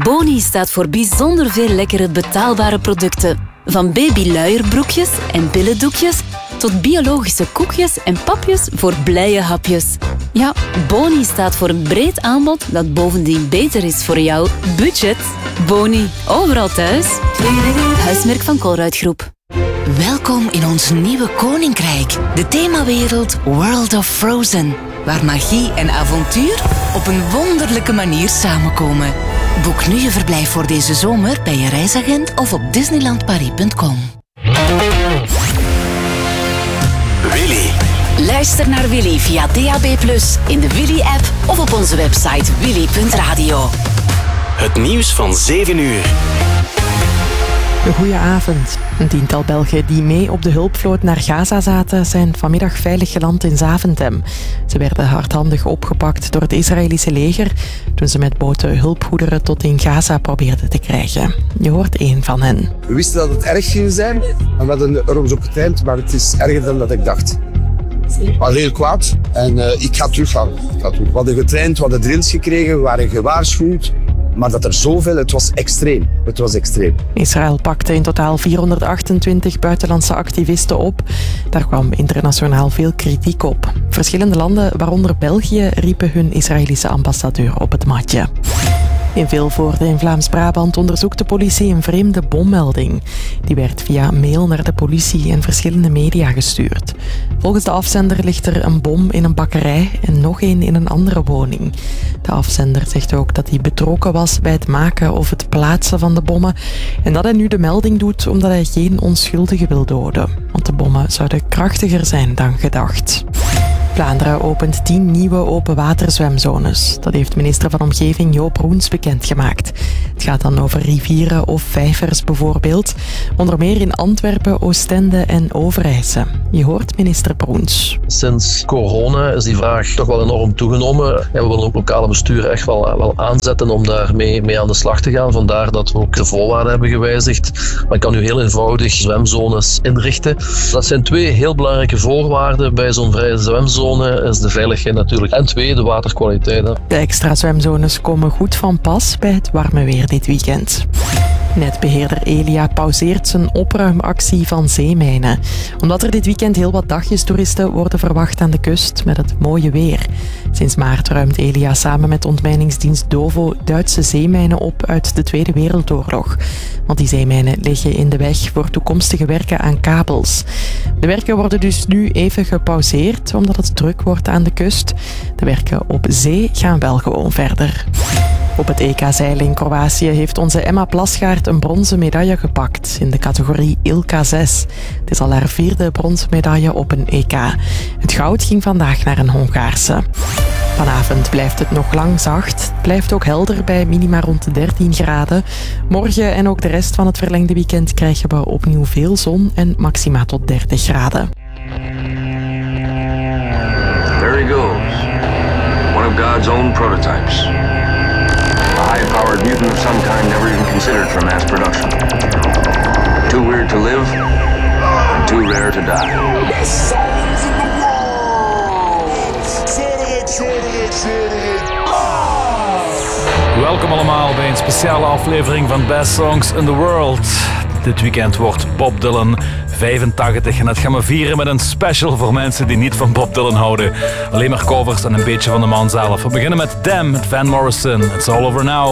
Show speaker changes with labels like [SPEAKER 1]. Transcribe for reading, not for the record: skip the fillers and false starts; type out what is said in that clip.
[SPEAKER 1] Boni staat voor bijzonder veel lekkere betaalbare producten. Van babyluierbroekjes en billendoekjes tot biologische koekjes en papjes voor blije hapjes. Ja, Boni staat voor een breed aanbod dat bovendien beter is voor jouw budget. Boni, overal thuis. Huismerk van Colruyt Groep.
[SPEAKER 2] Welkom in ons nieuwe koninkrijk, de themawereld World of Frozen, waar magie en avontuur op een wonderlijke manier samenkomen. Boek nu je verblijf voor deze zomer bij je reisagent of op disneylandparis.com.
[SPEAKER 3] Willy.
[SPEAKER 2] Luister naar Willy via DAB+, in de Willy-app of op onze website willy.radio.
[SPEAKER 3] Het nieuws van 7 uur.
[SPEAKER 4] Goedenavond. Een tiental Belgen die mee op de hulpvloot naar Gaza zaten, zijn vanmiddag veilig geland in Zaventem. Ze werden hardhandig opgepakt door het Israëlische leger toen ze met boten hulpgoederen tot in Gaza probeerden te krijgen. Je hoort één van hen.
[SPEAKER 5] We wisten dat het erg ging zijn en we hadden er ons op getraind, maar het is erger dan dat ik dacht. Ik was heel kwaad en ik ga teruggaan. We hadden getraind, we hadden drills gekregen, we waren gewaarschuwd. Maar dat er zoveel, het was extreem. Het was extreem.
[SPEAKER 4] Israël pakte in totaal 428 buitenlandse activisten op. Daar kwam internationaal veel kritiek op. Verschillende landen, waaronder België, riepen hun Israëlische ambassadeur op het matje. In Vilvoorde in Vlaams-Brabant onderzoekt de politie een vreemde bommelding. Die werd via mail naar de politie en verschillende media gestuurd. Volgens de afzender ligt er een bom in een bakkerij en nog één in een andere woning. De afzender zegt ook dat hij betrokken was bij het maken of het plaatsen van de bommen en dat hij nu de melding doet omdat hij geen onschuldigen wil doden. Want de bommen zouden krachtiger zijn dan gedacht. Vlaanderen opent 10 nieuwe openwaterzwemzones. Dat heeft minister van Omgeving Joop Roens bekendgemaakt. Het gaat dan over rivieren of vijvers bijvoorbeeld. Onder meer in Antwerpen, Oostende en Overijse. Je hoort minister Roens.
[SPEAKER 6] Sinds corona is die vraag toch wel enorm toegenomen. En we willen ook lokale besturen echt wel aanzetten om daarmee mee aan de slag te gaan. Vandaar dat we ook de voorwaarden hebben gewijzigd. Men kan nu heel eenvoudig zwemzones inrichten. Dat zijn 2 heel belangrijke voorwaarden bij zo'n vrije zwemzone. Is de veiligheid natuurlijk. En 2, de waterkwaliteit.
[SPEAKER 4] De extra zwemzones komen goed van pas bij het warme weer dit weekend. Netbeheerder Elia pauzeert zijn opruimactie van zeemijnen. Omdat er dit weekend heel wat dagjestoeristen worden verwacht aan de kust met het mooie weer. Sinds maart ruimt Elia samen met ontmijningsdienst Dovo Duitse zeemijnen op uit de Tweede Wereldoorlog. Want die zeemijnen liggen in de weg voor toekomstige werken aan kabels. De werken worden dus nu even gepauzeerd omdat het druk wordt aan de kust. De werken op zee gaan wel gewoon verder. Op het EK zeilen in Kroatië heeft onze Emma Plasgaard een bronzen medaille gepakt in de categorie Ilka 6. Het is al haar 4e bronzen medaille op een EK. Het goud ging vandaag naar een Hongaarse. Vanavond blijft het nog lang zacht. Het blijft ook helder bij minima rond de 13 graden. Morgen en ook de rest van het verlengde weekend krijgen we opnieuw veel zon en maxima tot 30 graden.
[SPEAKER 7] There he goes. One of God's own prototypes. A high-powered mutant of some kind never even considered for mass production. Too weird to live, and too rare to die.
[SPEAKER 8] Welkom allemaal bij een speciale aflevering van Best Songs in the World. Dit weekend wordt Bob Dylan 85 en dat gaan we vieren met een special voor mensen die niet van Bob Dylan houden. Alleen maar covers en een beetje van de man zelf. We beginnen met Them, met Van Morrison. It's all over now.